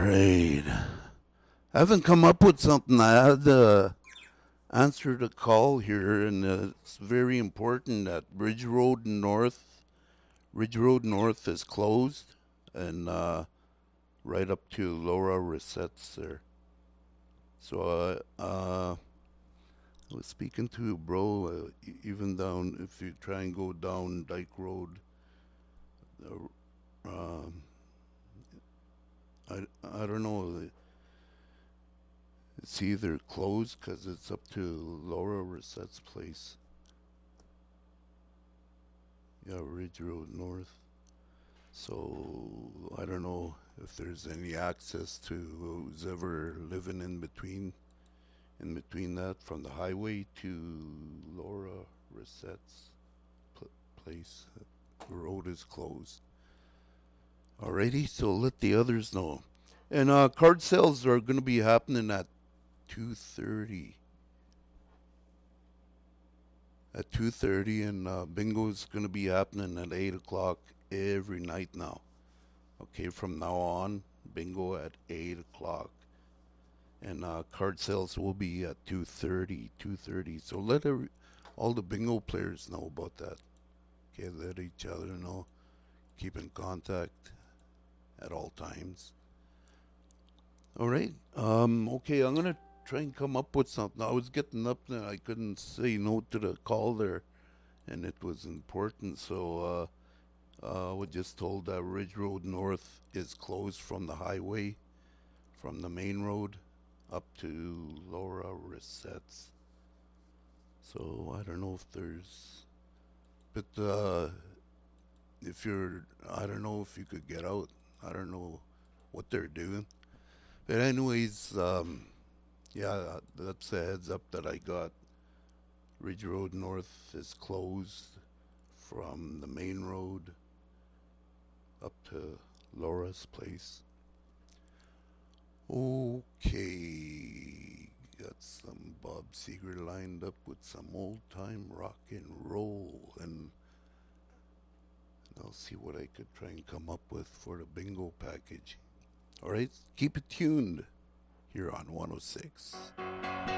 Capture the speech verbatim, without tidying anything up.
right. I haven't come up with something. I had to answer the call here, and uh, it's very important that Ridge Road North, Ridge Road North is closed, and uh, right up to Laura Resets there. So uh, uh, I was speaking to a bro, uh, e- even down, if you try and go down Dyke Road, uh, um, I, I don't know, it's either closed because it's up to Laura Resets place. Yeah, Ridge Road North. So I don't know if there's any access to who's ever living in between, in between that from the highway to Laura Resets pl- place. The road is closed. Alrighty, so let the others know. And uh, card sales are going to be happening at two thirty. At two thirty, and uh, bingo is going to be happening at eight o'clock every night now. Okay, from now on, bingo at eight o'clock. And uh, card sales will be at two thirty, two thirty. So let every, all the bingo players know about that. Okay, let each other know. Keep in contact at all times. All right. Um, okay, I'm going to try and come up with something. I was getting up and I couldn't say no to the call there, and it was important. So uh, uh, I was just told that Ridge Road North is closed from the highway, from the main road up to Laura Resets. So I don't know if there's, but uh, if you're, I don't know if you could get out. I don't know what they're doing. But anyways, um, yeah, that's a heads up that I got. Ridge Road North is closed from the main road up to Laura's place. Okay, got some Bob Seger lined up with some old time rock and roll, and I'll see what I could try and come up with for the bingo package. All right, keep it tuned here on one oh six.